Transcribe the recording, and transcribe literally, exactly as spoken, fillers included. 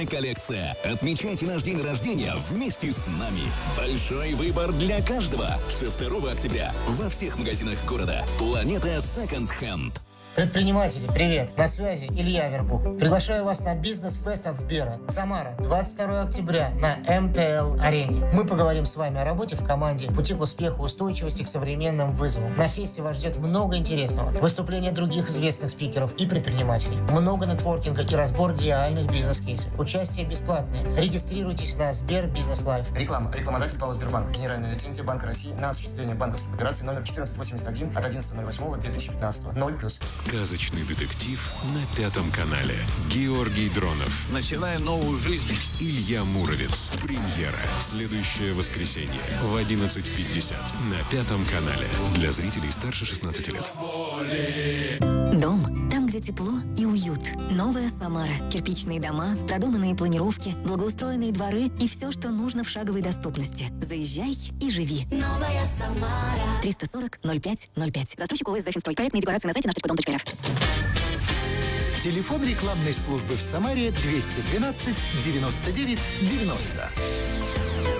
Коллекция. Отмечайте наш день рождения вместе с нами. Большой выбор для каждого. Со второго октября во всех магазинах города. Планета Second Hand. Предприниматели, привет! На связи Илья Вербук. Приглашаю вас на бизнес-фест от Сбера. Самара, двадцать второго октября на эм тэ эл-арене. Мы поговорим с вами о работе в команде, пути к успеху, устойчивости к современным вызовам. На фесте вас ждет много интересного. Выступления других известных спикеров и предпринимателей. Много нетворкинга и разбор реальных бизнес-кейсов. Участие бесплатное. Регистрируйтесь на Сбер Бизнес Лайф. Реклама. Рекламодатель ПАО Сбербанк. Генеральная лицензия Банка России на осуществление банковских операций номер четырнадцать восемьдесят один от одиннадцатого восьмого две тысячи пятнадцатого. ноль плюс. Сказочный детектив на Пятом канале. Георгий Дронов. Начинаем новую жизнь. Илья Муромец. Премьера. Следующее воскресенье в одиннадцать пятьдесят на Пятом канале. Для зрителей старше шестнадцати лет. Дом. Там, где тепло и уют. Новая Самара. Кирпичные дома, продуманные планировки, благоустроенные дворы и все, что нужно в шаговой доступности. Заезжай и живи. Новая Самара. триста сорок ноль пять ноль пять. Застройщик ООО «Зафинстрой». Проектные декларации на сайте наш точка дом точка эр эф. Телефон рекламной службы в Самаре двести двенадцать девяносто девять девяносто.